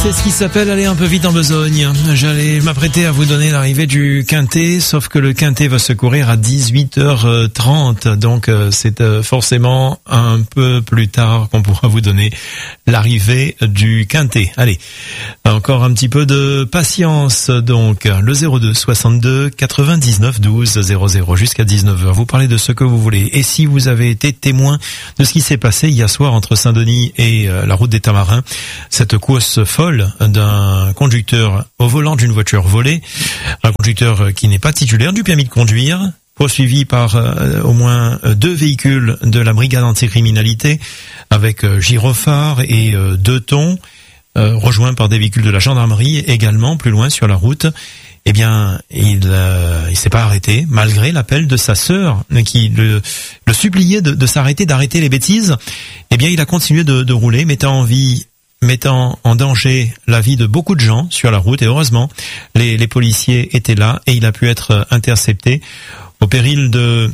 C'est ce qui s'appelle aller un peu vite en besogne. J'allais m'apprêter à vous donner l'arrivée du Quintet, sauf que le Quintet va se courir à 18h30. Donc c'est forcément un peu plus tard qu'on pourra vous donner l'arrivée du Quintet. Allez, encore un petit peu de patience. Donc le 02 62 99 12 00 jusqu'à 19h. Vous parlez de ce que vous voulez. Et si vous avez été témoin de ce qui s'est passé hier soir entre Saint-Denis et la route des Tamarins, cette course folle d'un conducteur au volant d'une voiture volée, un conducteur qui n'est pas titulaire du permis de conduire, poursuivi par au moins 2 véhicules de la brigade anticriminalité avec gyrophare et 2 tons, rejoints par des véhicules de la gendarmerie également plus loin sur la route. Eh bien, il s'est pas arrêté, malgré l'appel de sa sœur, qui le suppliait de s'arrêter, d'arrêter les bêtises. Eh bien, il a continué de rouler, mettant en danger la vie de beaucoup de gens sur la route. Et heureusement, les policiers étaient là et il a pu être intercepté au péril de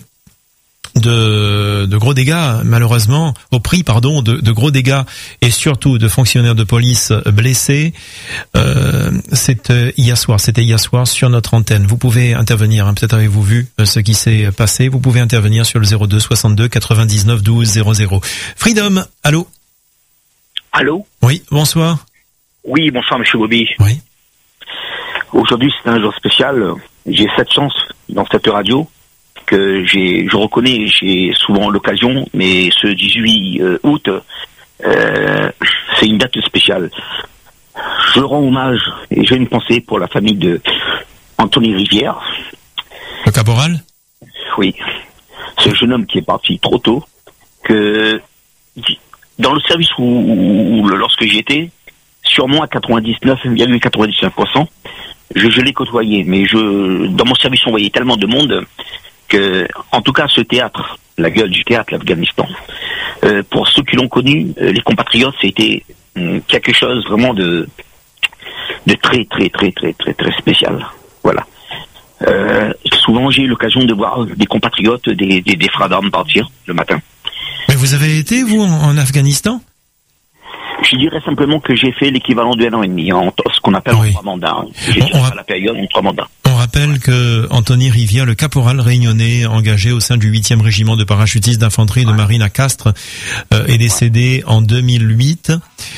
gros dégâts, malheureusement, au prix, de gros dégâts et surtout de fonctionnaires de police blessés. C'était hier soir sur notre antenne. Vous pouvez intervenir, peut-être avez-vous vu ce qui s'est passé. Vous pouvez intervenir sur le 02 62 99 12 00. Freedom, allô? Allô? Oui, bonsoir. Oui, bonsoir, monsieur Bobby. Oui. Aujourd'hui, c'est un jour spécial. J'ai cette chance dans cette radio que je reconnais, j'ai souvent l'occasion, mais ce 18 août, c'est une date spéciale. Je rends hommage et j'ai une pensée pour la famille de Anthony Rivière. Le caporal? Oui. Ce jeune homme qui est parti trop tôt, que dans le service où lorsque j'y étais, sûrement à 99,99%, je l'ai côtoyé, mais dans mon service on voyait tellement de monde que, en tout cas, ce théâtre, la gueule du théâtre, l'Afghanistan, pour ceux qui l'ont connu, les compatriotes, c'était quelque chose vraiment de très très très très très très spécial. Voilà. Souvent j'ai eu l'occasion de voir des compatriotes, des frères d'armes partir le matin. Mais vous avez été, vous, en Afghanistan? Je dirais simplement que j'ai fait l'équivalent de 1 an et demi, ce qu'on appelle en 3 mandats. J'ai fait la période en 3 mandats. On rappelle que Anthony Rivière, le caporal réunionnais engagé au sein du 8e régiment de parachutistes d'infanterie de marine à Castres, est décédé en 2008.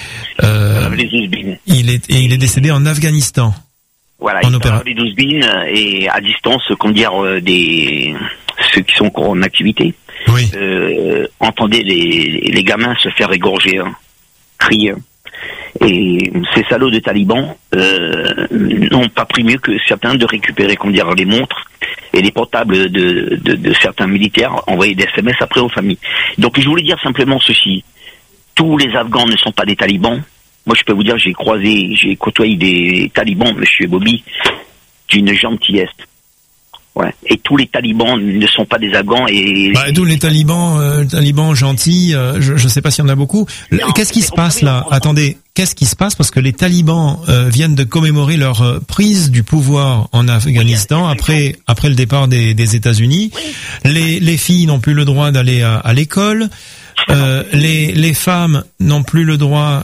Il est décédé en Afghanistan. Voilà, il a les 12 bines et à distance, comme dire, ceux qui sont encore en activité. Oui. Entendez les gamins se faire égorger, crier. Et ces salauds de talibans n'ont pas pris mieux que certains de récupérer, comme dire, les montres et les portables de certains militaires, envoyer des SMS après aux familles. Donc je voulais dire simplement ceci. Tous les Afghans ne sont pas des talibans. Moi je peux vous dire, j'ai côtoyé des talibans, monsieur Bobby, d'une gentillesse. Ouais. Et tous les talibans ne sont pas des Afghans et... tous les talibans gentils, je ne sais pas s'il y en a beaucoup. Qu'est-ce qui se passe là? Attendez, qu'est-ce qui se passe? Parce que les talibans viennent de commémorer leur prise du pouvoir en Afghanistan après le départ des États-Unis. Les filles n'ont plus le droit d'aller à l'école. Les femmes n'ont plus le droit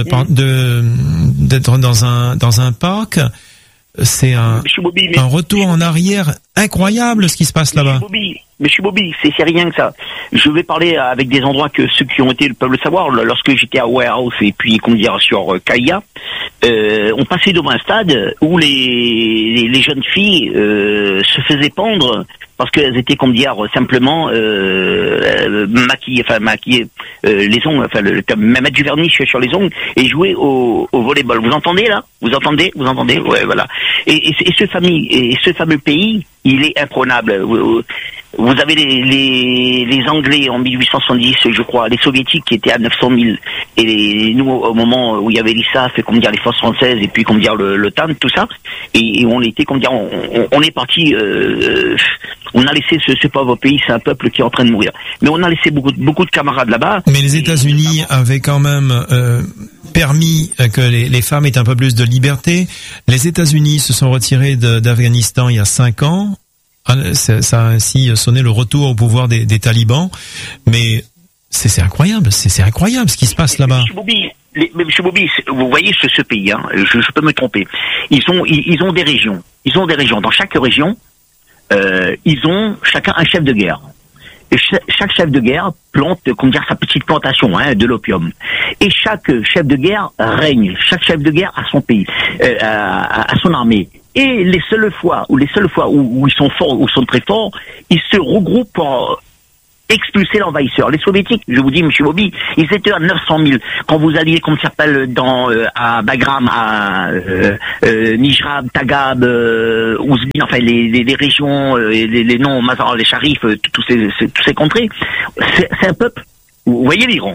d'être dans un parc. C'est un retour en arrière incroyable ce qui se passe là-bas. Monsieur Bobby, c'est rien que ça. Je vais parler avec des endroits que ceux qui ont été peuvent le savoir. Lorsque j'étais à Warehouse et puis qu'on dira sur Kaya, on passait devant un stade où les jeunes filles se faisaient pendre parce qu'elles étaient, comme dire, simplement maquillées, les ongles, mettre du vernis sur les ongles et jouer au volleyball. Vous entendez là? Vous entendez? Ouais, voilà. Et ce fameux pays, il est imprenable. Vous avez les Anglais en 1870, je crois, les Soviétiques qui étaient à 900 000, et nous, au moment où il y avait l'ISAF, et comme dire les forces françaises, et puis comme dire le TAN, tout ça, et on était, comme dire, on est parti, on a laissé ce pauvre pays, c'est un peuple qui est en train de mourir. Mais on a laissé beaucoup de camarades là-bas. Mais les États-Unis avaient quand même permis que les femmes aient un peu plus de liberté. Les États-Unis se sont retirés d'Afghanistan il y a 5 ans. Ça a ainsi sonné le retour au pouvoir des talibans, mais c'est incroyable, c'est incroyable ce qui se passe là-bas. mais Monsieur Bobby, vous voyez ce pays, hein, je peux me tromper. Ils ont des régions. Ils ont des régions. Dans chaque région, ils ont chacun un chef de guerre. Et chaque chef de guerre plante, comment dire, sa petite plantation, hein, de l'opium. Et chaque chef de guerre règne. Chaque chef de guerre a son pays, a son armée. Et les seules fois où ils sont forts, où ils sont très forts, ils se regroupent pour expulser l'envahisseur. Les soviétiques, je vous dis, Monsieur Bobby, ils étaient à 900 000. Quand vous alliez, comme ça s'appelle, à Bagram, à Nijrab, Tagab, Ouzbin, enfin les régions, les noms, Mazar, les Sharifs, tous ces contrées, c'est un peuple. Vous voyez l'Iran.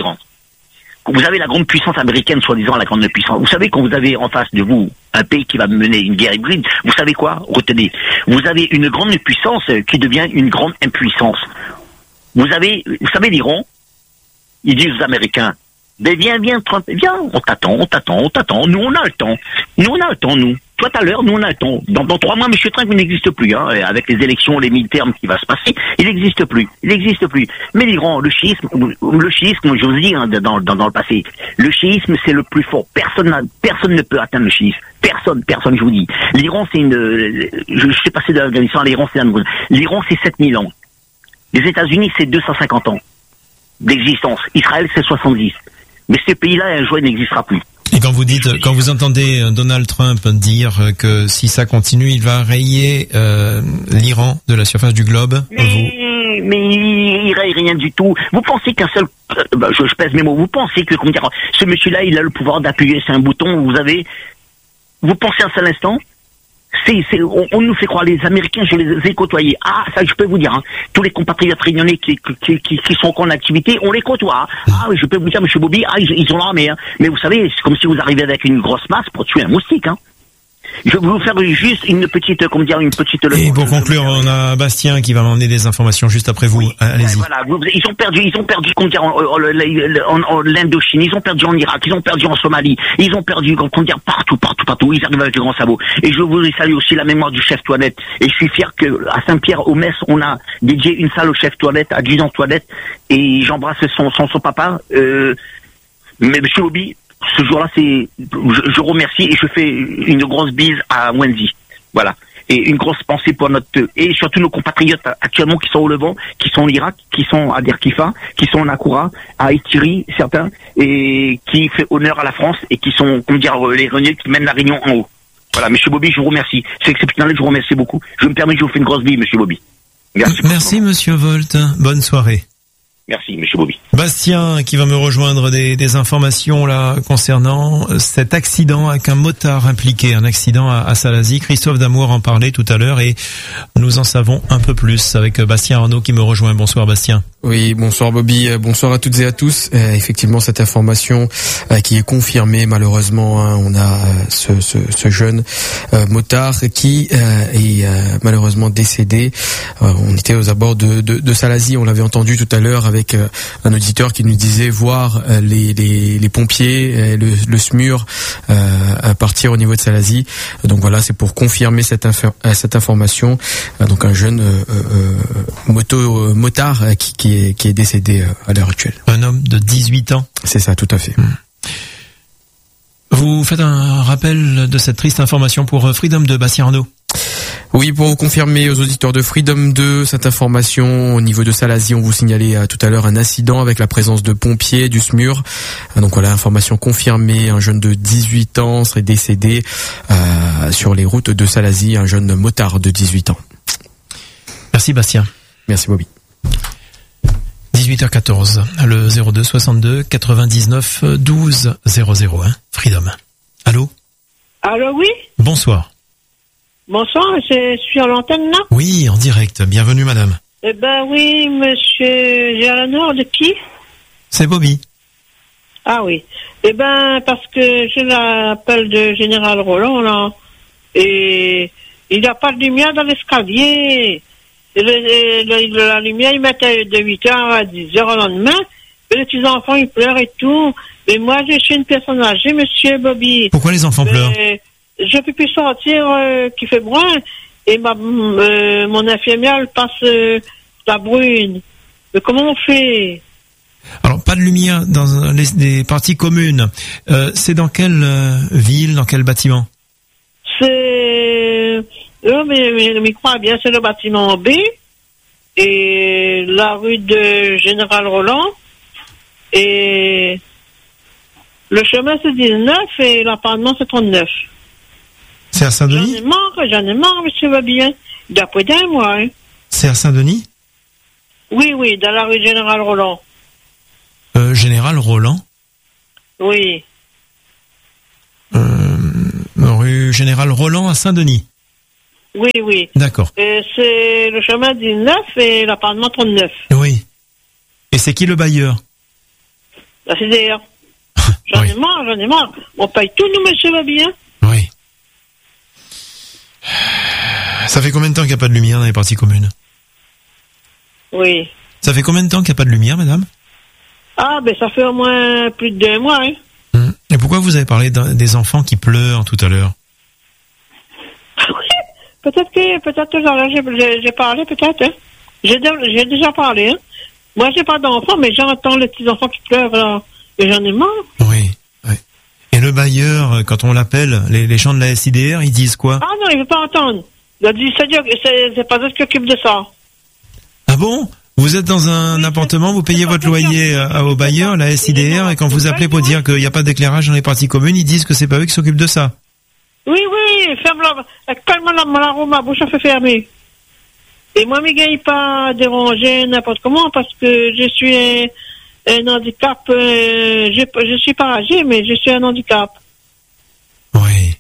Vous avez la grande puissance américaine, soi-disant la grande puissance. Vous savez, quand vous avez en face de vous un pays qui va mener une guerre hybride, vous savez quoi? Retenez. Vous avez une grande puissance qui devient une grande impuissance. Vous savez, l'Iran, ils disent aux Américains, ben viens, Trump, viens, on t'attend, nous on a le temps, nous. Toi t'as l'heure, nous on a le temps. Dans 3 mois, Monsieur Trump, il n'existe plus, hein, avec les élections, les midterms qui va se passer, il n'existe plus. Mais l'Iran, le chiisme, je vous dis, hein, dans le passé, le chiisme c'est le plus fort. Personne ne peut atteindre le chiisme. Personne, je vous dis. L'Iran c'est je suis passé de l'Afghanistan à l'Iran, l'Iran c'est 7000 ans. Les États-Unis, c'est 250 ans d'existence. Israël, c'est 70. Mais ce pays-là, un jour, il n'existera plus. Et quand vous entendez Donald Trump dire que si ça continue, il va rayer l'Iran de la surface du globe, mais il raye rien du tout. Vous pensez qu'un seul, je pèse mes mots. Vous pensez que, comment dire, ce monsieur-là, il a le pouvoir d'appuyer sur un bouton. Vous pensez un seul instant? On nous fait croire, les Américains, je les ai côtoyés. Ah, ça, je peux vous dire, hein, tous les compatriotes réunionnais qui sont encore en activité, on les côtoie. Ah, je peux vous dire, Monsieur Bobby, ils ont l'armée, hein. Mais vous savez, c'est comme si vous arrivez avec une grosse masse pour tuer un moustique, hein. Je vais vous faire juste une petite leçon. Et pour conclure, on a Bastien qui va m'emmener des informations juste après vous. Oui. Allez-y. Voilà, ils ont perdu, comment dire, en l'Indochine, ils ont perdu en Irak, ils ont perdu en Somalie, ils ont perdu, comment dire, partout. Ils arrivent avec le grand sabot. Et je voudrais saluer aussi la mémoire du chef Toilette. Et je suis fier que à Saint-Pierre, au Metz, on a dédié une salle au chef Toilette, adjudant Toilette. Et j'embrasse son papa. Mais Monsieur Bobby, ce jour-là, je remercie et je fais une grosse bise à Wendy. Voilà. Et une grosse pensée pour et surtout nos compatriotes actuellement qui sont au Levant, qui sont en Irak, qui sont à Derkifa, qui sont en Akoura, à Itiri, certains, et qui fait honneur à la France et qui sont, comment dire, les Reniers qui mènent la réunion en haut. Voilà, Monsieur Bobby, je vous remercie. C'est exceptionnel, je vous remercie beaucoup. Je me permets, je vous fais une grosse bise, Monsieur Bobby. Merci, Monsieur Volt. Bonne soirée. Merci, Monsieur Bobby. Bastien qui va me rejoindre des informations là concernant cet accident avec un motard impliqué, un accident à Salazie. Christophe Damour en parlait tout à l'heure et nous en savons un peu plus avec Bastien Arnaud qui me rejoint. Bonsoir Bastien. Oui, bonsoir Bobby, bonsoir à toutes et à tous. Effectivement, cette information qui est confirmée malheureusement, hein, on a ce jeune motard qui est malheureusement décédé. On était aux abords de Salazie, on l'avait entendu tout à l'heure avec un auditeur qui nous disait voir les pompiers, le SMUR partir au niveau de Salazie. Donc voilà, c'est pour confirmer cette information. Donc un jeune motard qui est décédé à l'heure actuelle. Un homme de 18 ans. C'est ça, tout à fait. Vous faites un rappel de cette triste information pour Freedom de Bastien Arnaud. Oui, pour confirmer aux auditeurs de Freedom 2 cette information, au niveau de Salazie, on vous signalait tout à l'heure un incident avec la présence de pompiers du SMUR. Donc voilà, information confirmée, un jeune de 18 ans serait décédé sur les routes de Salazie, un jeune motard de 18 ans. Merci Bastien. Merci Bobby. 18h14, le 02 62 99 12 001, Freedom. Allô? Allô, oui? Bonsoir. Bonsoir, je suis à l'antenne là? Oui, en direct. Bienvenue, madame. Eh ben oui, monsieur Géranor, de qui? C'est Bobby. Ah oui. Eh ben, parce que je l'appelle de Général Roland, là. Et il n'y a pas de lumière dans l'escalier. Et la lumière, il mettait de 8h à 10h au lendemain. Et les petits enfants, ils pleurent et tout. Mais moi, je suis une personne âgée, monsieur Bobby. Pourquoi les enfants pleurent? Je peux plus sortir, qui fait brun. Et mon infirmière, elle passe la brune. Mais comment on fait? Alors, pas de lumière dans les parties communes. C'est dans quelle ville, dans quel bâtiment? C'est... mais crois bien, c'est le bâtiment B et la rue de Général Roland et le chemin c'est 19 et l'appartement c'est 39. C'est à Saint-Denis? J'en ai marre, monsieur va bien. D'après d'un mois, hein. C'est à Saint-Denis? Oui, dans la rue de Général Roland. Général Roland? Oui. Rue Général Roland à Saint-Denis? Oui. D'accord. C'est le chemin 19 et l'appartement 39. Oui. Et c'est qui le bailleur? La CDR. J'en ai marre. On paye tout, nous, monsieur va bien. Oui. Ça fait combien de temps qu'il n'y a pas de lumière dans les parties communes? Oui. Ça fait combien de temps qu'il n'y a pas de lumière, madame? Ah, ça fait au moins plus de 2 mois, hein. Et pourquoi vous avez parlé des enfants qui pleurent tout à l'heure? Oui, peut-être que j'ai parlé, peut-être, hein. J'ai déjà parlé, hein. Moi, j'ai pas d'enfants, mais j'entends les petits enfants qui pleurent, là. Et j'en ai marre. Oui. Et le bailleur, quand on l'appelle, les gens de la SIDR, ils disent quoi? Ah non, il veut pas entendre. Il a dit, c'est pas eux qui s'occupent de ça. Ah bon? Vous êtes dans un appartement, vous payez votre loyer au bailleur, la SIDR, et quand vous appelez pour dire qu'il n'y a pas d'éclairage dans les parties communes, ils disent que c'est pas eux qui s'occupent de ça. Oui, ferme-la. Calme-la, ma bouche a fait fermer. Et moi, je ne gagne pas déranger n'importe comment parce que je suis un handicap. Je suis pas âgé, mais je suis un handicap. Oui.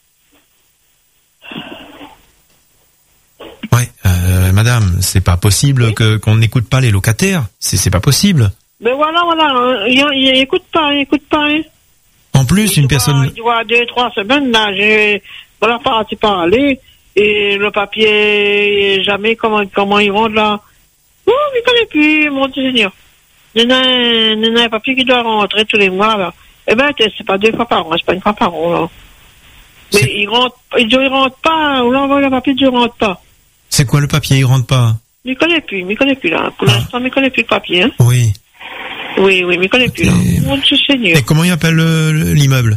Madame, c'est pas possible qu'on n'écoute pas les locataires. C'est pas possible. Ben voilà. Il écoute pas. Hein. En plus, une personne... Il doit 2-3 semaines, là, j'ai parti parler, et le papier, jamais, comment il rentre, là. Oh, il ne connaît plus, mon Dieu Seigneur. Il y a un papier qui doit rentrer tous les mois, là. Eh ben, c'est pas 2 fois par an, c'est pas 1 fois par an, là. Mais il rentre pas, ou l'envoie le papier, il rentre pas. C'est quoi le papier, il rentre pas? Il ne connaît plus, là. Pour l'instant, il ne connaît plus le papier, hein. Oui. Oui, mais il ne connaît plus, là. Mon Dieu Seigneur. Et comment il appelle l'immeuble?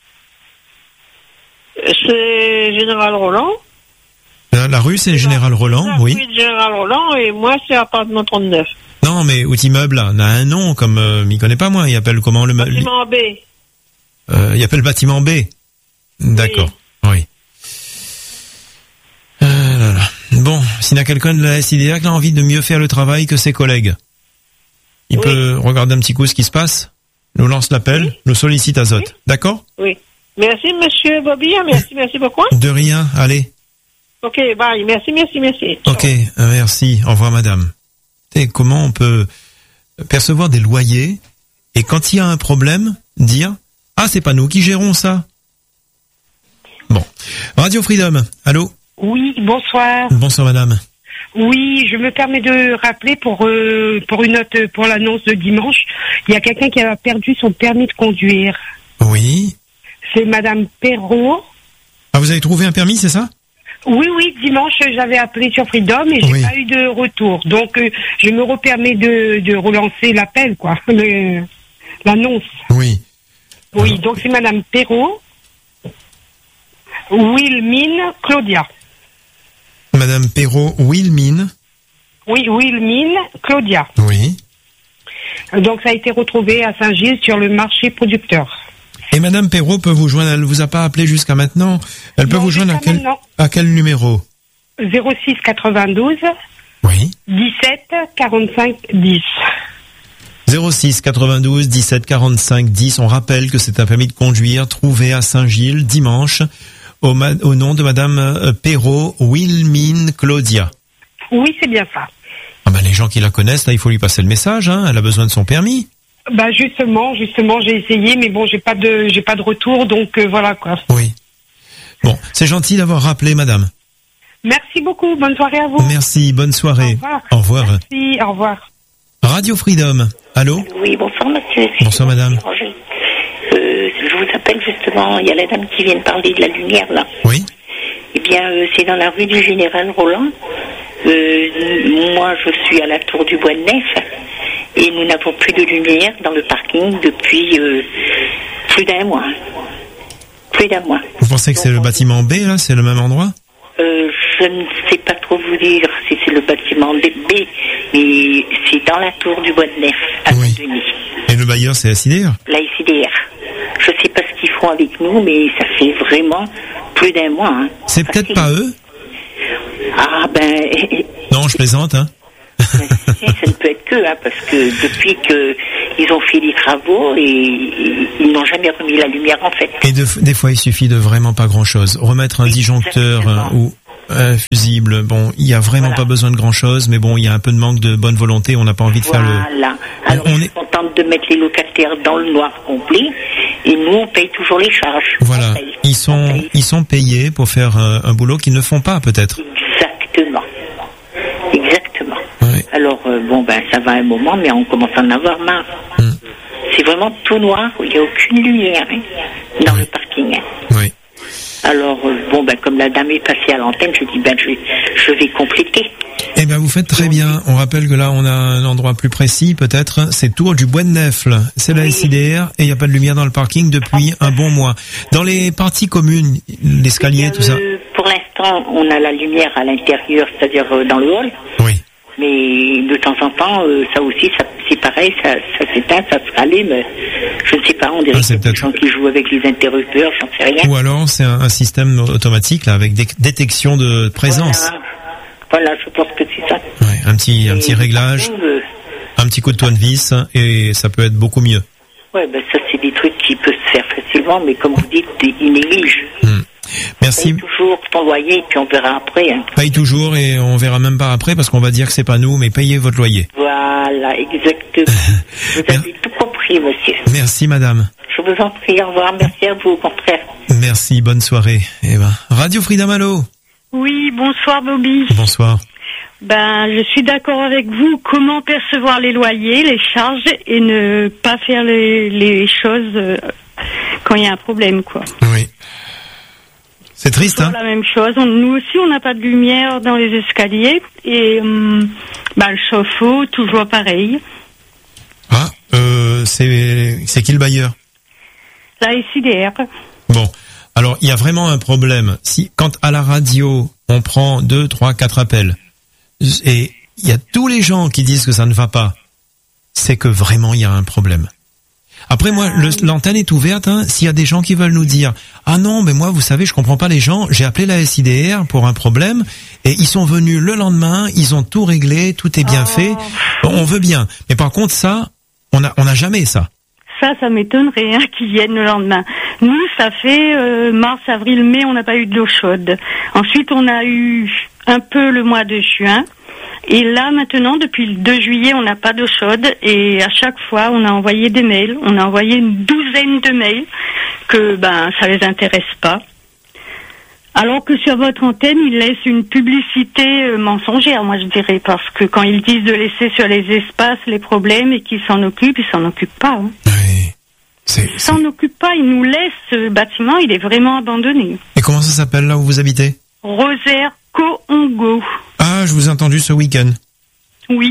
C'est Général Roland. La rue, c'est Général Roland, oui. La rue Général Roland, et moi, c'est appartement 39. Non, mais cet immeuble-là, on a un nom, comme, il connaît pas moi, il appelle comment le... Bâtiment B. Il appelle bâtiment B. D'accord, oui. Bon, s'il y a quelqu'un de la SIDR qui a envie de mieux faire le travail que ses collègues, il peut regarder un petit coup ce qui se passe, nous lance l'appel, nous sollicite Azote. D'accord? Oui. Merci, monsieur Bobby. Merci beaucoup. De rien, allez. Ok, bye. Merci. Ok, merci. Au revoir, madame. Et comment on peut percevoir des loyers et quand il y a un problème, dire « Ah, c'est pas nous qui gérons ça ». Bon. Radio Freedom, allô? Oui, bonsoir. Bonsoir, madame. Oui, je me permets de rappeler pour une note pour l'annonce de dimanche. Il y a quelqu'un qui a perdu son permis de conduire. Oui. C'est madame Perrault. Ah, vous avez trouvé un permis, c'est ça? Oui, dimanche, j'avais appelé sur Freedom et j'ai pas eu de retour. Donc, je me permets de relancer l'appel, quoi. L'annonce. Oui. Oui, alors... donc c'est madame Perrault. Wilmine Claudia. Madame Perrault, Wilmine. Oui, Wilmine Claudia. Oui. Donc ça a été retrouvé à Saint-Gilles sur le marché producteur. Et madame Perrault peut vous joindre, elle vous a pas appelé jusqu'à maintenant. Elle peut vous joindre à quel numéro? 06 92 oui. 17 45 10. 06 92 17 45 10. On rappelle que c'est un permis de conduire trouvé à Saint-Gilles dimanche au nom de madame Perrault, Wilmine Claudia. Oui, c'est bien ça. Ah ben les gens qui la connaissent, là, il faut lui passer le message, hein. Elle a besoin de son permis. Bah justement, j'ai essayé, mais bon, j'ai pas de retour, donc voilà quoi. Oui. Bon, c'est gentil d'avoir rappelé, madame. Merci beaucoup, bonne soirée à vous. Merci, bonne soirée. Au revoir. Au revoir. Merci, au revoir. Radio Freedom, allô? Oui, bonsoir monsieur. Bonsoir madame. Je vous appelle justement, il y a la dame qui vient de parler de la lumière là. Oui. Eh bien, c'est dans la rue du Général Roland. Moi, je suis à la Tour du Bois de Nef. Et nous n'avons plus de lumière dans le parking depuis plus d'un mois. Vous pensez que c'est le bâtiment B, là? C'est le même endroit? Je ne sais pas trop vous dire si c'est le bâtiment B, mais c'est dans la tour du Bois de Nef, à Saint-Denis. Et le bailleur, c'est la SIDR? La SIDR. Je ne sais pas ce qu'ils font avec nous, mais ça fait vraiment plus d'un mois. Hein. C'est peut-être pas eux? Ah ben... Non, je plaisante, hein. Ça ne peut être que, hein, parce que depuis qu'ils ont fait les travaux, et ils n'ont jamais remis la lumière, en fait. Et des fois, il suffit de vraiment pas grand-chose. Remettre un disjoncteur ou un fusible, bon, il y a vraiment pas besoin de grand-chose, mais bon, il y a un peu de manque de bonne volonté, on n'a pas envie de faire le... Voilà. Alors, on est contente de mettre les locataires dans le noir complet, et nous, on paye toujours les charges. Voilà. Ils sont payés pour faire un boulot qu'ils ne font pas, peut-être. Exactement. Ouais. Alors, ça va un moment, mais on commence à en avoir marre. C'est vraiment tout noir, il n'y a aucune lumière dans le parking. Oui. Alors, comme la dame est passée à l'antenne, je dis, je vais compléter. Eh bien, vous faites très bien. On rappelle que là, on a un endroit plus précis, peut-être. C'est Tour du Bois de Nefle. C'est la SIDR et il n'y a pas de lumière dans le parking depuis un bon mois. Dans les parties communes, l'escalier, tout ça. Pour l'instant, on a la lumière à l'intérieur, c'est-à-dire dans le hall. Oui. Mais de temps en temps, ça aussi, c'est pareil, ça s'éteint, ça se rallume. Je ne sais pas, on dirait que c'est des gens qui jouent avec les interrupteurs, j'en sais rien. Ou alors, c'est un système automatique, là, avec détection de présence. Voilà, je pense que c'est ça. Ouais, un petit réglage, un petit coup de tournevis, et ça peut être beaucoup mieux. Ouais, ça, c'est des trucs qui peuvent se faire facilement, mais comme vous dites, ils négligent. Merci. Paye toujours ton loyer, puis on verra après. Hein. Paye toujours, et on verra même pas après, parce qu'on va dire que c'est pas nous, mais payez votre loyer. Voilà, exactement. Vous avez tout compris, monsieur. Merci, madame. Je vous en prie, au revoir. Merci à vous, au contraire. Merci, bonne soirée. Radio Freedom, allô? Oui, bonsoir, Bobby. Bonsoir. Je suis d'accord avec vous. Comment percevoir les loyers, les charges, et ne pas faire les choses quand il y a un problème, quoi. Oui. C'est triste, hein? La même chose. Nous aussi, on n'a pas de lumière dans les escaliers. Et le chauffe-eau, toujours pareil. Ah, c'est qui le bailleur? La SIDR. Bon, alors il y a vraiment un problème. Si quand à la radio, on prend 2, 3, 4 appels, et il y a tous les gens qui disent que ça ne va pas, c'est que vraiment il y a un problème. Après, moi, l'antenne est ouverte, hein, s'il y a des gens qui veulent nous dire « Ah non, mais moi, vous savez, je comprends pas les gens, j'ai appelé la SIDR pour un problème, et ils sont venus le lendemain, ils ont tout réglé, tout est bien fait, on veut bien. » Mais par contre, ça, on n'a jamais ça. Ça m'étonnerait qu'ils viennent le lendemain. Nous, ça fait mars, avril, mai, on n'a pas eu d'eau chaude. Ensuite, on a eu un peu le mois de juin. Et là, maintenant, depuis le 2 juillet, on n'a pas d'eau chaude. Et à chaque fois, on a envoyé des mails. On a envoyé une douzaine de mails que ça les intéresse pas. Alors que sur votre antenne, ils laissent une publicité mensongère, moi je dirais. Parce que quand ils disent de laisser sur les espaces les problèmes et qu'ils s'en occupent, ils s'en occupent pas. Hein. Oui. Ils s'en occupent pas. Ils nous laissent ce bâtiment, il est vraiment abandonné. Et comment ça s'appelle là où vous habitez? Rosaire Coongo. Ah, je vous ai entendu ce week-end. Oui.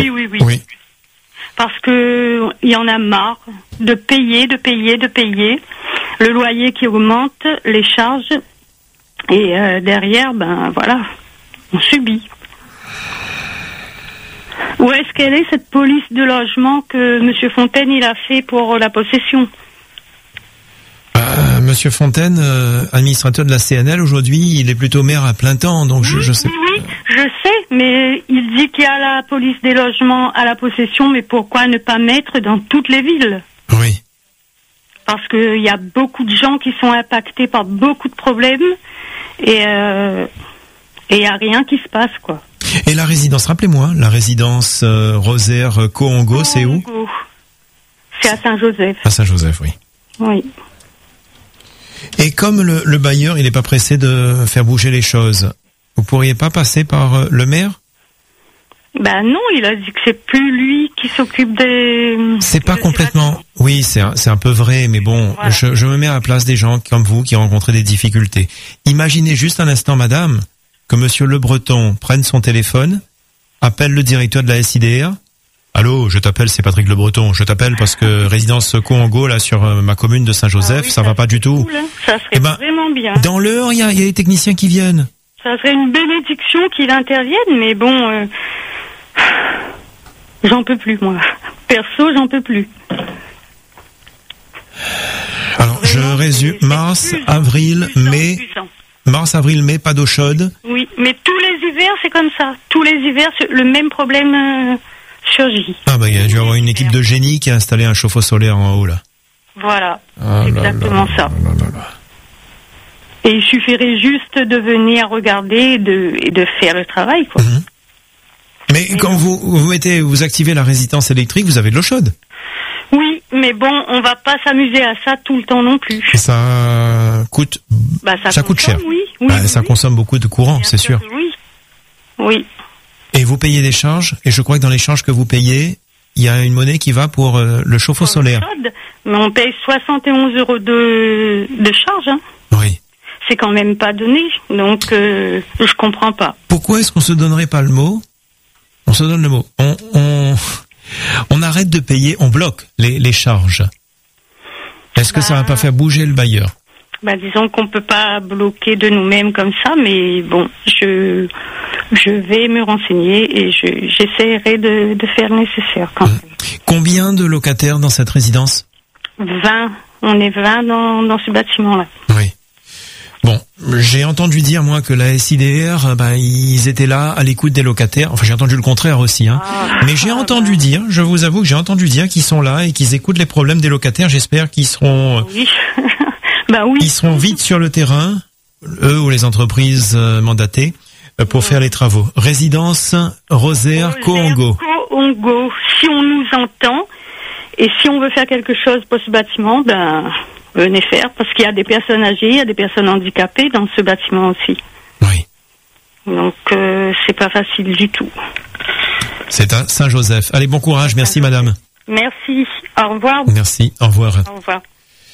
Parce que il y en a marre de payer. Le loyer qui augmente, les charges, et derrière, on subit. Où est-ce qu'elle est, cette police de logement que M. Fontaine il a fait pour la possession? Monsieur Fontaine, administrateur de la CNL, aujourd'hui, il est plutôt maire à plein temps, donc je sais. Oui, je sais, mais il dit qu'il y a la police des logements à la possession, mais pourquoi ne pas mettre dans toutes les villes? Oui. Parce qu'il y a beaucoup de gens qui sont impactés par beaucoup de problèmes, et il n'y a rien qui se passe, quoi. Et la résidence, rappelez-moi, la résidence Rosaire Coongo, c'est où? C'est à Saint-Joseph. À Saint-Joseph, oui. Oui. Et comme le bailleur, il n'est pas pressé de faire bouger les choses, vous pourriez pas passer par le maire? Non, il a dit que c'est plus lui qui s'occupe des... C'est pas complètement... Oui, c'est un peu vrai, mais bon, voilà. Je me mets à la place des gens comme vous qui rencontrez des difficultés. Imaginez juste un instant, madame, que monsieur Le Breton prenne son téléphone, appelle le directeur de la SIDR Allô, je t'appelle, c'est Patrick Le Breton. Je t'appelle parce que résidence Coango, là, sur ma commune de Saint-Joseph, ça va pas du tout. Cool, hein. Ça serait vraiment bien. Dans l'heure, il y a les techniciens qui viennent. Ça serait une bénédiction qu'il intervienne, mais bon, j'en peux plus, moi. Perso, j'en peux plus. Alors, je résume. Mars, avril, mai. Mars, avril, mai, pas d'eau chaude. Oui, mais tous les hivers, c'est comme ça. Tous les hivers, le même problème surgit. Ah bah, il y a dû y avoir une équipe de génie qui a installé un chauffe-eau solaire en haut, là. Voilà, exactement ça. Et il suffirait juste de venir regarder et de faire le travail, quoi. Mmh. Mais quand vous activez la résistance électrique, vous avez de l'eau chaude. Oui, mais bon, on va pas s'amuser à ça tout le temps non plus. Et ça coûte, ça coûte cher. Oui, ça consomme beaucoup de courant, bien c'est sûr. Oui. Et vous payez des charges, et je crois que dans les charges que vous payez, il y a une monnaie qui va pour le chauffe-eau solaire. Mais on paye 71 € de charge. Hein. Oui. C'est quand même pas donné, donc je comprends pas. Pourquoi est-ce qu'on se donnerait pas le mot? On se donne le mot. On arrête de payer, on bloque les charges. Est-ce que ça va pas faire bouger le bailleur? Disons qu'on peut pas bloquer de nous-mêmes comme ça, mais bon, je vais me renseigner et j'essaierai de faire le nécessaire quand même. Combien de locataires dans cette résidence? 20. On est 20 dans ce bâtiment-là. Oui. Bon, j'ai entendu dire, moi, que la SIDR, ils étaient là, à l'écoute des locataires. Enfin, j'ai entendu le contraire aussi, hein. Mais j'ai entendu dire, je vous avoue que j'ai entendu dire qu'ils sont là et qu'ils écoutent les problèmes des locataires. J'espère qu'ils seront, oui. Oui. Ils seront vite sur le terrain, eux ou les entreprises mandatées, pour faire les travaux. Résidence Rosaire Coango. Coango. Si on nous entend, et si on veut faire quelque chose pour ce bâtiment, venez faire, parce qu'il y a des personnes âgées, il y a des personnes handicapées dans ce bâtiment aussi. Oui. Donc, c'est pas facile du tout. C'est à Saint-Joseph. Allez, bon courage. Merci, madame. Merci. Au revoir. Merci. Au revoir. Au revoir.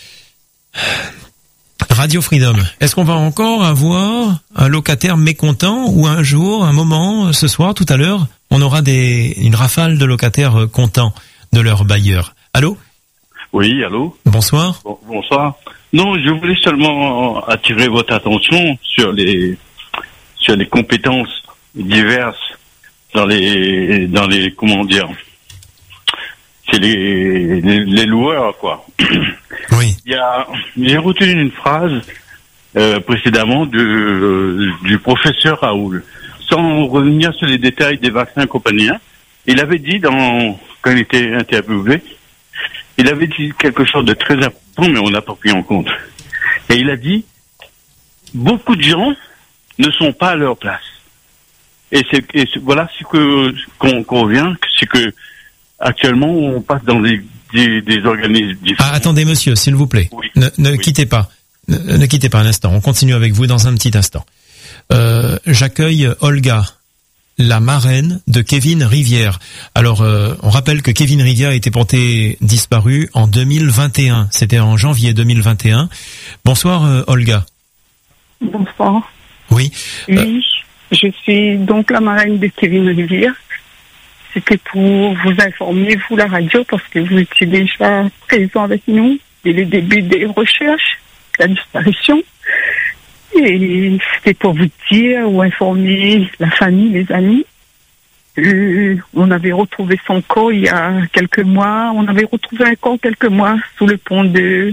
Radio Freedom. Est-ce qu'on va encore avoir un locataire mécontent ou un jour, un moment, ce soir, tout à l'heure, on aura une rafale de locataires contents de leur bailleur? Allô? Oui, allô? Bonsoir. Bonsoir. Non, je voulais seulement attirer votre attention sur les compétences diverses dans les comment dire, c'est les loueurs, quoi. Oui. J'ai retenu une phrase précédemment du professeur Raoul, sans revenir sur les détails des vaccins et compagnie. Il avait dit quand il était interviewé, il avait dit quelque chose de très important, mais on n'a pas pris en compte. Et il a dit, beaucoup de gens ne sont pas à leur place. Voilà ce qu'on revient, c'est que actuellement on passe dans des organismes différents. Attendez, monsieur, s'il vous plaît. Oui. Ne quittez pas. Ne quittez pas un instant. On continue avec vous dans un petit instant. J'accueille Olga, la marraine de Kevin Rivière. Alors, on rappelle que Kevin Rivière a été porté disparu en 2021. C'était en janvier 2021. Bonsoir, Olga. Bonsoir. Oui. Oui, je suis donc la marraine de Kevin Rivière. C'était pour vous informer, vous, la radio, parce que vous étiez déjà présent avec nous dès le début des recherches, la disparition. Et c'était pour vous dire ou informer la famille, les amis. On avait retrouvé son corps il y a quelques mois. On avait retrouvé un corps quelques mois sous le pont de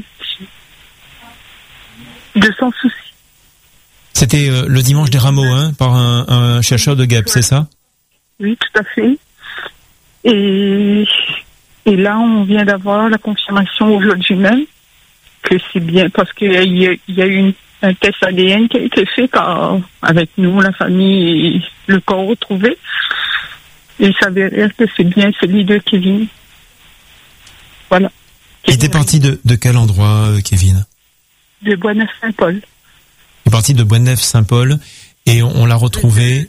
Sans Souci. C'était le dimanche des Rameaux, hein, par un chercheur de guêpes, c'est ça? Oui, tout à fait. Et là, on vient d'avoir la confirmation aujourd'hui même que c'est bien, parce qu'il y a eu un test ADN qui a été fait avec nous, la famille, et le corps retrouvé. Et il s'avérait que c'est bien celui de Kevin. Voilà. Il était parti de quel endroit, Kevin? De Boisneuf-Saint-Paul. Il est parti de Boisneuf-Saint-Paul et on l'a retrouvé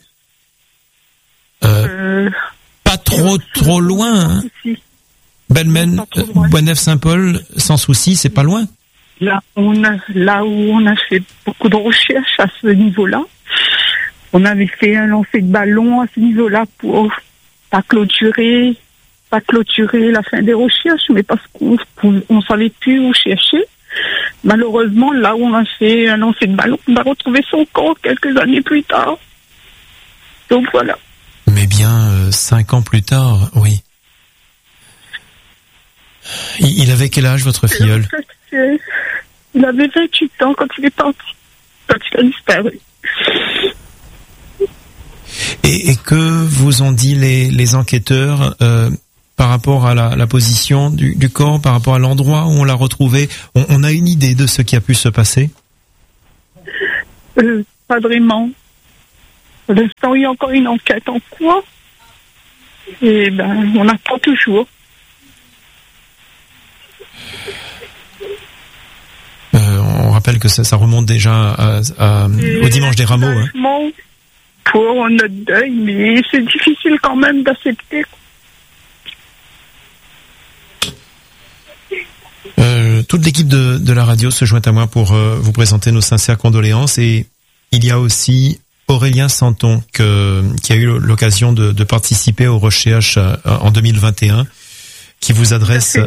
pas trop loin. Hein. Belmen, Boisneuf-Saint-Paul, Sans Souci, c'est pas loin. Là où on a fait beaucoup de recherches à ce niveau-là, on avait fait un lancer de ballon à ce niveau-là pour pas clôturer, pas clôturé la fin des recherches, mais parce qu'on ne savait plus où chercher. Malheureusement, là où on a fait un lancer de ballon, on a retrouvé son corps quelques années plus tard. Donc voilà. Mais bien 5 ans plus tard, oui. Il avait quel âge, votre filleul? Il avait 28 ans quand il est parti, quand il a disparu. Et que vous ont dit les enquêteurs par rapport à la position du corps, par rapport à l'endroit où on l'a retrouvé? On a une idée de ce qui a pu se passer? Pas vraiment. Pour l'instant, il y a encore une enquête en cours. Et on attend toujours. On rappelle que ça remonte déjà au dimanche des rameaux. Hein. Pour notre deuil, mais c'est difficile quand même d'accepter. Toute l'équipe de la radio se joint à moi pour vous présenter nos sincères condoléances, et il y a aussi Aurélien Santon qui a eu l'occasion de participer aux recherches en 2021, qui vous adresse...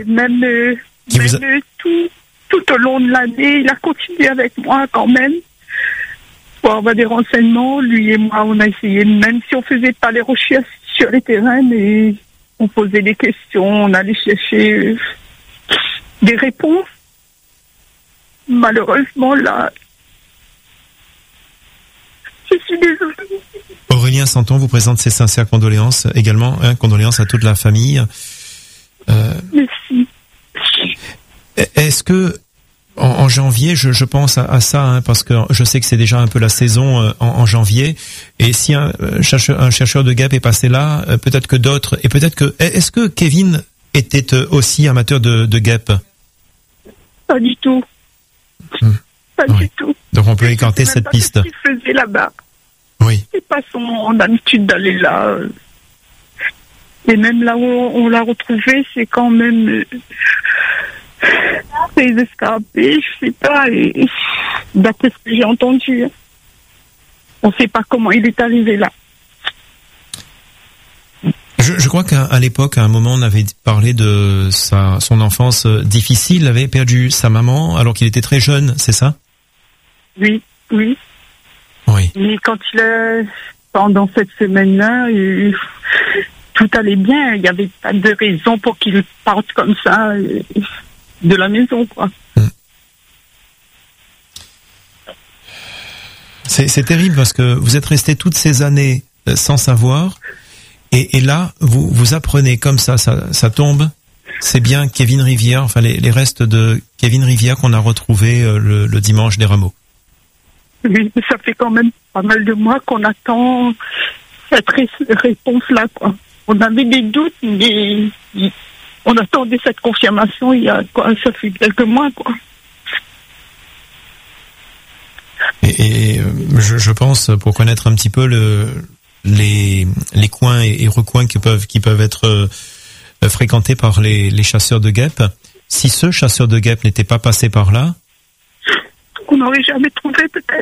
Tout au long de l'année, il a continué avec moi quand même pour avoir des renseignements. Lui et moi, on a essayé, même si on faisait pas les recherches sur les terrains, mais on posait des questions, on allait chercher des réponses. Malheureusement, là, je suis désolée. Aurélien Santon vous présente ses sincères condoléances également, condoléances à toute la famille. Merci. Est-ce que en janvier, je pense à ça, parce que je sais que c'est déjà un peu la saison en janvier, et si un chercheur de guêpes est passé là, peut-être que d'autres, et peut-être que... Est-ce que Kevin était aussi amateur de guêpes? Pas du tout. Pas du tout. Donc on peut écarter cette piste. C'est ce qu'il faisait là-bas. Oui. C'est pas son habitude d'aller là. Et même là où on l'a retrouvé, c'est quand même... des escarpés, je sais pas, et d'après ce que j'ai entendu, on sait pas comment il est arrivé là. Je crois qu'à l'époque, à un moment, on avait parlé de son enfance difficile. Il avait perdu sa maman alors qu'il était très jeune, c'est ça? Oui. Mais quand pendant cette semaine-là, tout allait bien. Il n'y avait pas de raison pour qu'il parte comme ça de la maison, quoi. C'est terrible parce que vous êtes resté toutes ces années sans savoir, et là vous apprenez comme ça tombe. C'est bien Kevin Rivière, enfin les restes de Kevin Rivière qu'on a retrouvés le dimanche des rameaux. Oui, ça fait quand même pas mal de mois qu'on attend cette réponse-là, quoi. On avait des doutes, mais on attendait cette confirmation ça fait quelques mois, quoi. Et je pense, pour connaître un petit peu les coins et recoins qui peuvent être fréquentés par les chasseurs de guêpes, si ce chasseur de guêpes n'était pas passé par là, on n'aurait jamais trouvé, peut-être.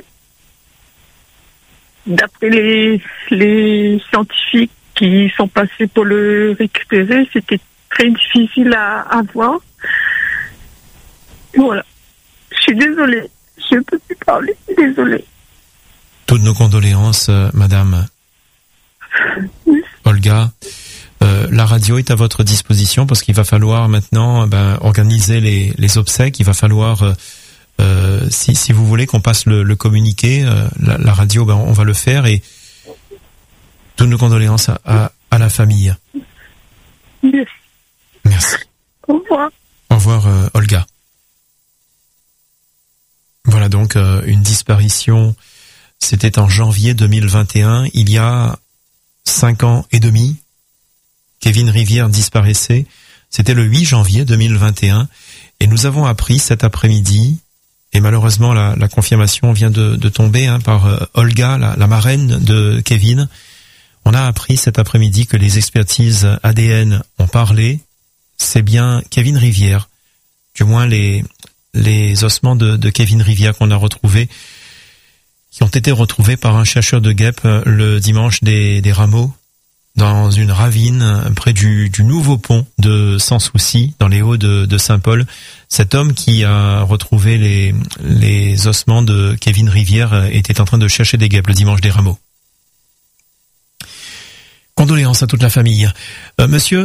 D'après les scientifiques qui sont passés pour le récupérer, c'était très difficile à voir. Voilà. Je suis désolée. Je ne peux plus parler. Désolée. Toutes nos condoléances, madame. Oui. Olga. La radio est à votre disposition parce qu'il va falloir maintenant organiser les obsèques. Il va falloir, si vous voulez qu'on passe le communiqué, la radio, on va le faire, et toutes nos condoléances à la famille. Merci. Merci. Au revoir. Au revoir, Olga. Voilà donc une disparition. C'était en janvier 2021, il y a 5 ans et demi. Kevin Rivière disparaissait. C'était le 8 janvier 2021, et nous avons appris cet après-midi, et malheureusement la confirmation vient de tomber par Olga, la marraine de Kevin. On a appris cet après-midi que les expertises ADN ont parlé. C'est bien Kevin Rivière, du moins les ossements de Kevin Rivière qu'on a retrouvés, qui ont été retrouvés par un chercheur de guêpes le dimanche des rameaux dans une ravine près du nouveau pont de Sans Souci, dans les Hauts de Saint-Paul. Cet homme qui a retrouvé les ossements de Kevin Rivière était en train de chercher des guêpes le dimanche des Rameaux. Condoléances à toute la famille. Monsieur ?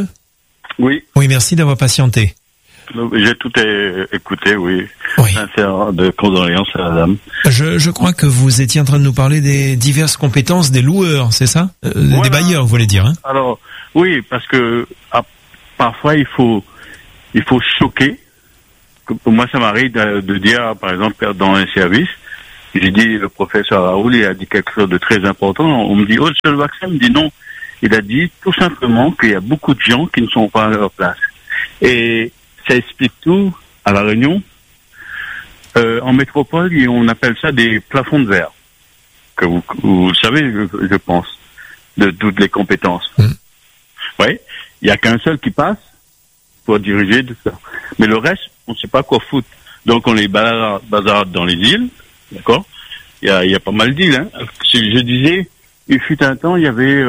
Oui. Oui, merci d'avoir patienté. J'ai tout écouté, oui. Sincère de condoléances à la dame. Je crois que vous étiez en train de nous parler des diverses compétences des loueurs, c'est ça ? Des bailleurs, vous voulez dire, hein ? Alors, oui, parce que parfois il faut choquer. Moi, ça m'arrive de dire, par exemple, dans un service, j'ai dit, le professeur Raoul, il a dit quelque chose de très important. On me dit, oh, c'est le vaccin. Il me dit non. Il a dit tout simplement qu'il y a beaucoup de gens qui ne sont pas à leur place. Et ça explique tout à La Réunion. En métropole, on appelle ça des plafonds de verre. Que vous le savez, je pense, de toutes les compétences. Oui, il n'y a qu'un seul qui passe pour diriger tout ça. Mais le reste, on ne sait pas quoi foutre. Donc on les bazarde dans les îles, d'accord ? Il y a pas mal d'îles. Hein. Je disais, il fut un temps, il y avait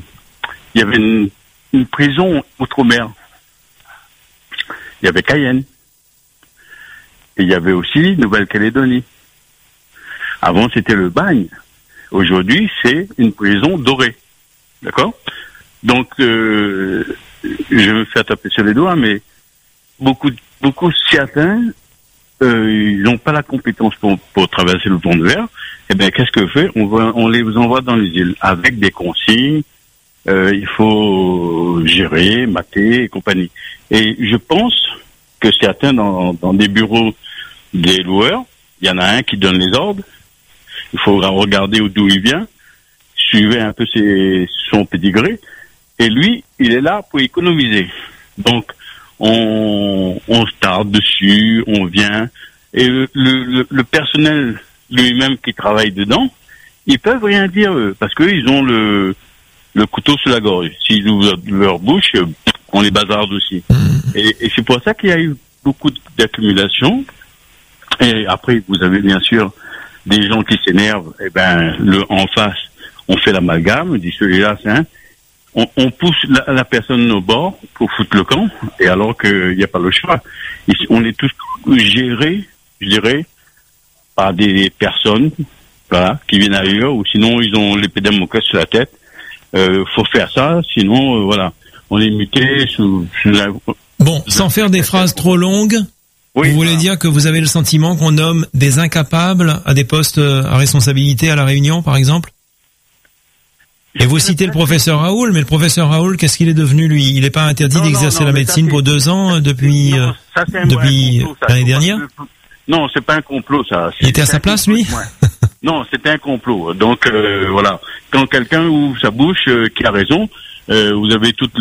une prison outre-mer. Il y avait Cayenne. Et il y avait aussi Nouvelle-Calédonie. Avant, c'était le bagne. Aujourd'hui, c'est une prison dorée. D'accord ? Donc, je vais me faire taper sur les doigts, mais beaucoup certains, ils n'ont pas la compétence pour traverser le pont de verre. Eh bien, qu'est-ce que fait ? On les envoie dans les îles avec des consignes. Il faut gérer, mater et compagnie. Et je pense que certains dans des bureaux des loueurs, il y en a un qui donne les ordres. Il faut regarder d'où il vient, suivez un peu son pédigré. Et lui, il est là pour économiser. Donc, on se tarde dessus, on vient. Et le personnel lui-même qui travaille dedans, ils peuvent rien dire, eux, parce qu'ils ont le couteau sur la gorge. S'ils ouvrent leur bouche, on les bazarde aussi. Et c'est pour ça qu'il y a eu beaucoup d'accumulation. Et après, vous avez bien sûr des gens qui s'énervent. Et ben, en face, on fait l'amalgame, on dit celui-là, c'est un. On pousse la personne au bord pour foutre le camp, et alors qu'il n'y a pas le choix. On est tous gérés, je dirais, par des personnes, voilà, qui viennent ailleurs, ou sinon ils ont l'épée de Damoclès sur la tête. Faut faire ça, sinon, voilà, on est muté sous la... Bon, sans faire des phrases trop longues, oui, vous voulez dire que vous avez le sentiment qu'on nomme des incapables à des postes à responsabilité à La Réunion, par exemple ? Et vous citez le professeur Raoul, mais le professeur Raoul, qu'est-ce qu'il est devenu, lui ? Il n'est pas interdit d'exercer la médecine pour 2 ans depuis l'année dernière ? Non, c'est pas un complot, ça. Il était à sa place, lui ? Non, c'était un complot. Donc, voilà. Quand quelqu'un ouvre sa bouche, qui a raison, vous avez toute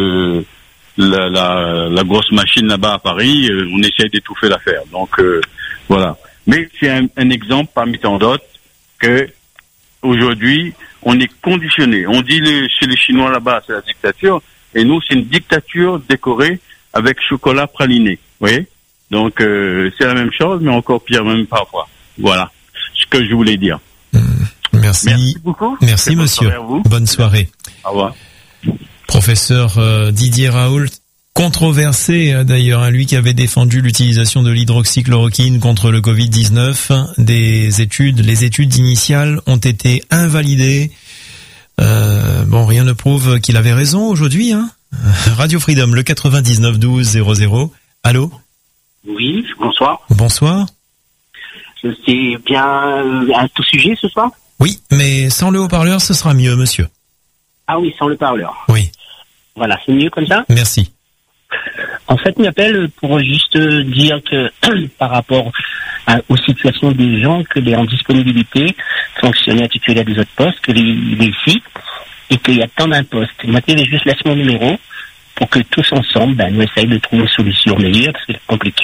la grosse machine là-bas à Paris, on essaie d'étouffer l'affaire. Donc, voilà. Mais c'est un exemple parmi tant d'autres que aujourd'hui, on est conditionné. On dit chez les Chinois là-bas, c'est la dictature, et nous, c'est une dictature décorée avec chocolat praliné. Vous voyez ? Donc, c'est la même chose, mais encore pire même parfois. Voilà ce que je voulais dire. Merci beaucoup. Merci, monsieur. Bonne soirée. Au revoir. Professeur Didier Raoul, controversé d'ailleurs, lui qui avait défendu l'utilisation de l'hydroxychloroquine contre le Covid-19. Les études initiales ont été invalidées. Bon, rien ne prouve qu'il avait raison aujourd'hui. Hein. Radio Freedom, le 99 12 00. Allô ? Oui, bonsoir. Bonsoir. C'est bien à tout sujet ce soir ? Oui, mais sans le haut-parleur, ce sera mieux, monsieur. Ah oui, sans le haut-parleur. Oui. Voilà, c'est mieux comme ça ? Merci. En fait, je m'appelle pour juste dire que par rapport aux situations des gens, que les en disponibilité, fonctionnaires titulaires des autres postes, que les sites, et qu'il y a tant d'un poste. Moi, je vais juste laisser mon numéro pour que tous ensemble, nous essayons de trouver une solution meilleure, parce que c'est compliqué.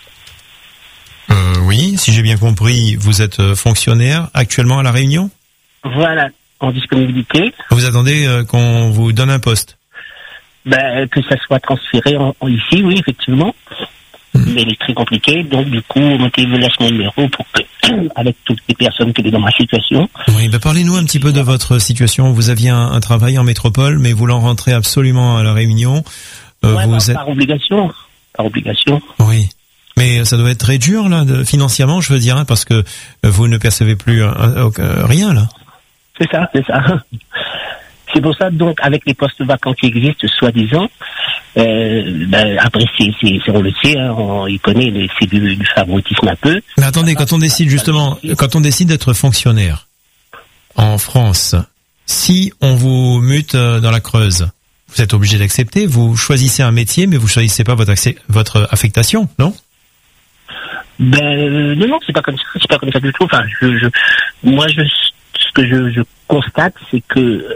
Oui, si j'ai bien compris, vous êtes fonctionnaire actuellement à La Réunion ? Voilà, en disponibilité. Vous attendez qu'on vous donne un poste ? Que ça soit transféré ici, oui, effectivement. Mais elle est très compliquée, donc du coup, on veut laisser mon numéro pour que, avec toutes les personnes qui sont dans ma situation. Oui, parlez-nous un petit peu de votre situation. Vous aviez un travail en métropole, mais voulant rentrer absolument à La Réunion. Par obligation. Par obligation. Oui. Mais ça doit être très dur, là, financièrement, je veux dire, hein, parce que vous ne percevez plus rien, là. C'est ça. C'est pour ça, donc, avec les postes vacants qui existent, soi-disant, après, on le sait, hein, il connaît, c'est du favoritisme un peu. Mais attendez, quand on décide d'être fonctionnaire en France, si on vous mute dans la Creuse, vous êtes obligé d'accepter, vous choisissez un métier, mais vous choisissez pas votre affectation, non? Non, c'est pas comme ça du tout. Enfin, ce que je constate, c'est que